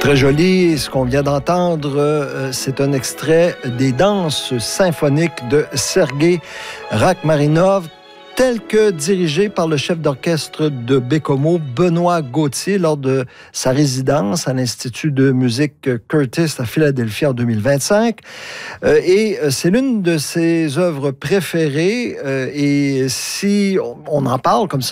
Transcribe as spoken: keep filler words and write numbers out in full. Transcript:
Très joli. Ce qu'on vient d'entendre, euh, c'est un extrait des danses symphoniques de Sergueï Rachmaninov, tel que dirigé par le chef d'orchestre de Bécomo, Benoît Gauthier, lors de sa résidence à l'Institut de musique Curtis à Philadelphie en deux mille vingt-cinq. Euh, et c'est l'une de ses œuvres préférées. Euh, et si on en parle comme ça,